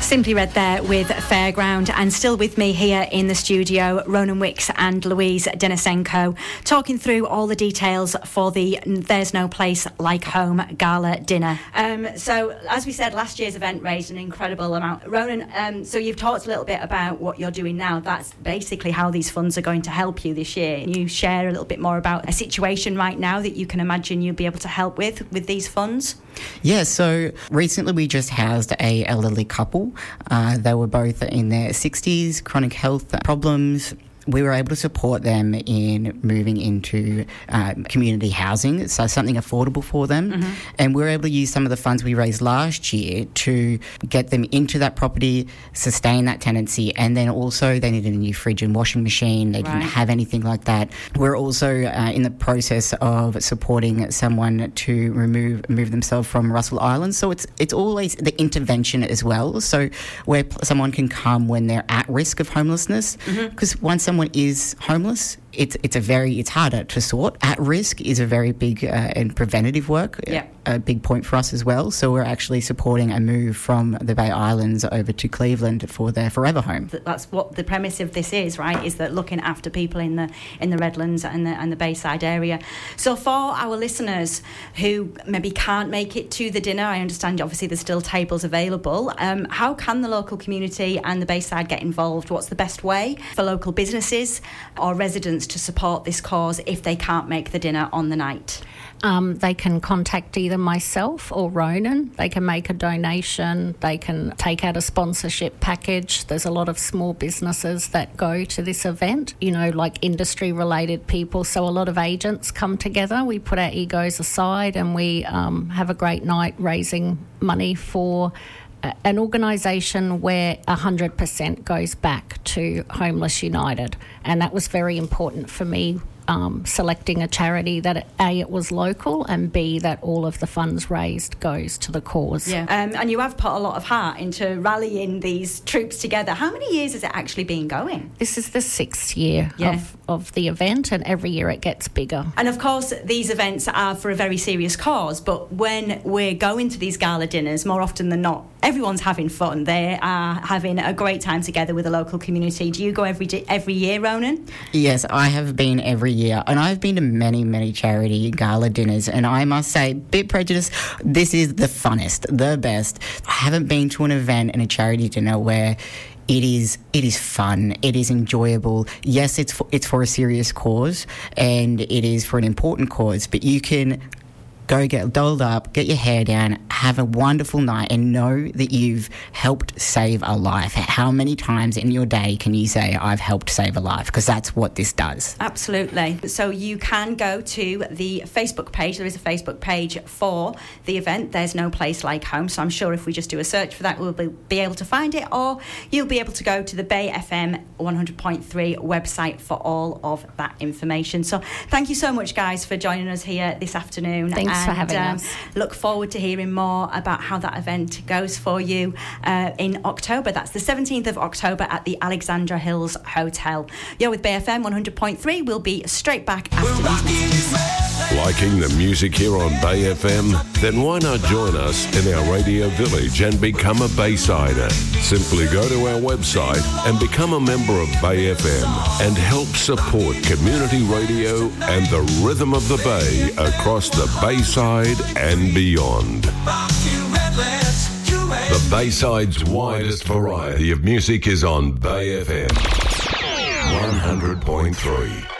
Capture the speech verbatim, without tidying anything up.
Simply Red there with Fairground, and still with me here in the studio, Ronan Wicks and Louise Denisenko, talking through all the details for the There's No Place Like Home Gala dinner. Um, so, as we said, last year's event raised an incredible amount. Ronan, um, so you've talked a little bit about what you're doing now. That's basically how these funds are going to help you this year. Can you share a little bit more about a situation right now that you can imagine you'll be able to help with, with these funds? Yeah, so recently we just housed a elderly couple. Uh, they were both in their sixties, chronic health problems. We were able to support them in moving into uh, community housing, so something affordable for them. Mm-hmm. And we were able to use some of the funds we raised last year to get them into that property, sustain that tenancy, and then also they needed a new fridge and washing machine. They didn't right. have anything like that. We're also uh, in the process of supporting someone to remove move themselves from Russell Island. So it's it's always the intervention as well. So where someone can come when they're at risk of homelessness, because mm-hmm. once someone is homeless, it's it's a very it's harder to sort. At risk is a very big uh, and preventative work, yeah. a, a big point for us as well. So we're actually supporting a move from the Bay Islands over to Cleveland for their forever home. That's what the premise of this is, right? Is that looking after people in the in the Redlands and the and the Bayside area. So for our listeners who maybe can't make it to the dinner, I understand obviously there's still tables available. Um, how can the local community and the Bayside get involved? What's the best way for local businesses or residents to support this cause if they can't make the dinner on the night? Um, they can contact either myself or Ronan. They can make a donation. They can take out a sponsorship package. There's a lot of small businesses that go to this event, you know, like industry-related people. So a lot of agents come together. We put our egos aside and we um, have a great night raising money for an organisation where one hundred percent goes back to Homeless United. And that was very important for me, um, selecting a charity that, A, it was local, and B, that all of the funds raised goes to the cause. Yeah, um, and you have put a lot of heart into rallying these troops together. How many years has it actually been going? This is the sixth year yeah. of, of the event, and every year it gets bigger. And of course, these events are for a very serious cause, but when we're going to these gala dinners, more often than not, everyone's having fun. They are having a great time together with the local community. Do you go every di- every year, Ronan? Yes, I have been every year, and I've been to many, many charity gala dinners, and I must say, bit prejudiced, this is the funnest, the best. I haven't been to an event and a charity dinner where It is it is fun. It is enjoyable. Yes, it's for, it's for a serious cause, and it is for an important cause, but you can go get dolled up, get your hair down, have a wonderful night, and know that you've helped save a life. How many times in your day can you say, I've helped save a life? Because that's what this does. Absolutely. So you can go to the Facebook page. There is a Facebook page for the event, There's No Place Like Home. So I'm sure if we just do a search for that, we'll be, be able to find it, or you'll be able to go to the Bay F M one hundred point three website for all of that information. So thank you so much, guys, for joining us here this afternoon. Thanks. And, for having um, us. Look forward to hearing more about how that event goes for you uh, in October. That's the seventeenth of October at the Alexandra Hills Hotel. You're with Bay F M one hundred point three. We'll be straight back after these messages. Liking the music here on Bay F M? Then why not join us in our radio village and become a Baysider? Simply go to our website and become a member of Bay F M and help support community radio and the rhythm of the Bay across the Bayside and beyond. The Bayside's widest variety of music is on Bay F M one hundred point three.